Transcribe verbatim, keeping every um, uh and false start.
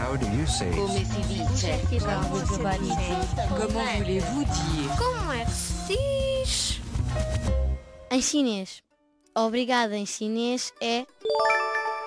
How do you say? Come si dice? Comment voulez-vous dire? Como é que se diz? Em chinês. Obrigada em chinês é